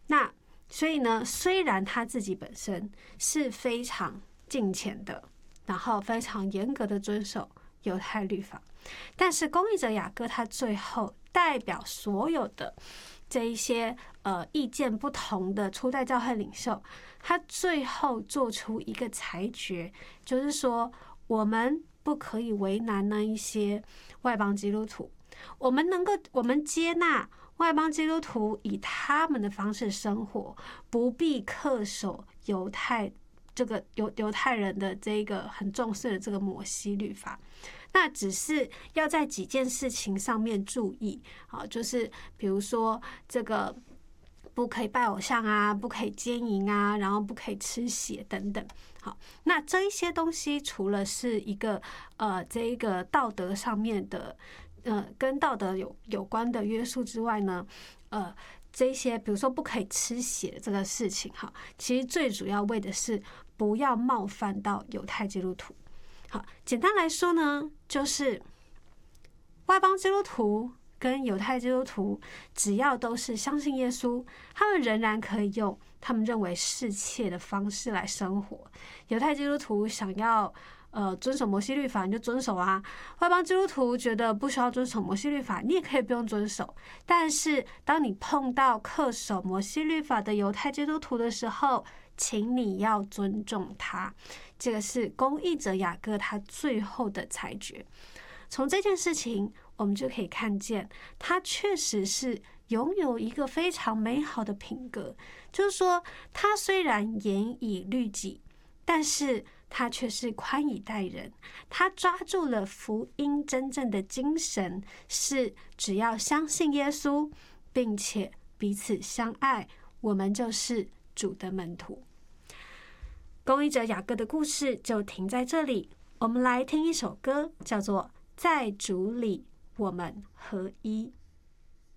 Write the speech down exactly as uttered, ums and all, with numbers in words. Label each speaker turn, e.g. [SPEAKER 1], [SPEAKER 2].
[SPEAKER 1] 那所以呢，虽然他自己本身是非常敬虔的，然后非常严格的遵守犹太律法，但是公义者雅各他最后代表所有的这一些呃意见不同的初代教会领袖，他最后做出一个裁决，就是说我们不可以为难那一些外邦基督徒，我们能够我们接纳外邦基督徒以他们的方式生活，不必恪守犹太这个犹犹太人的这个很重视的这个摩西律法。那只是要在几件事情上面注意啊，就是比如说这个不可以拜偶像啊，不可以奸淫啊，然后不可以吃血等等。好，那这一些东西除了是一个呃这一个道德上面的呃跟道德有有关的约束之外呢，呃这一些比如说不可以吃血这个事情，哈，其实最主要为的是不要冒犯到犹太基督徒。好，简单来说呢，就是外邦基督徒跟犹太基督徒只要都是相信耶稣，他们仍然可以用他们认为适切的方式来生活。犹太基督徒想要呃遵守摩西律法，你就遵守啊；外邦基督徒觉得不需要遵守摩西律法，你也可以不用遵守。但是当你碰到恪守摩西律法的犹太基督徒的时候，请你要尊重他。这个是公义者雅各他最后的裁决。从这件事情我们就可以看见，他确实是拥有一个非常美好的品格，就是说他虽然严以律己，但是他却是宽以待人。他抓住了福音真正的精神，是只要相信耶稣并且彼此相爱，我们就是主的门徒。公义者雅各的故事就停在这里，我们来听一首歌，叫做在主里我们合一。